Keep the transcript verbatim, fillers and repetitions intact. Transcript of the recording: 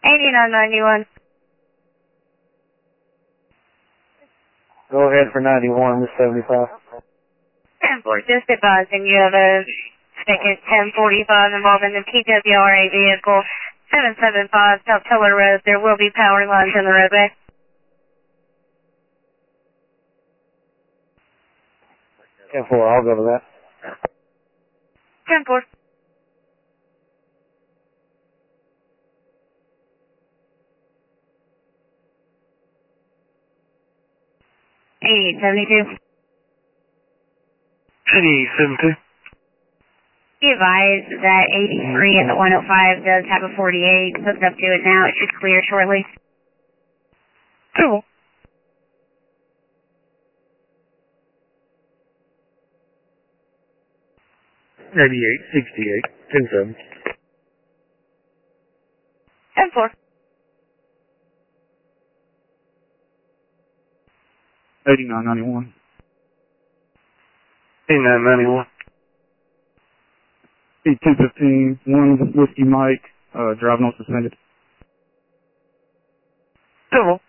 eighty-nine ninety-one. Go ahead for ninety-one, this seventy-five. ten four, just advising you have a ticket ten forty-five involving the P W R A vehicle seven seven five South Teller Road. There will be power lines in the roadway. ten four, I'll go to that. ten four. eighty-eight seventy-two. eighty-eight seventy-two. Be advised that eighty-three and the one oh five does have a forty-eight hooked up to it now. It should clear shortly. Cool. eighty-eight sixty-eight, ten seven. ten four. eighty-nine ninety-one. eighty-nine ninety-one. E two fifteen, one Whiskey Mike, uh, driving on suspended. Cool.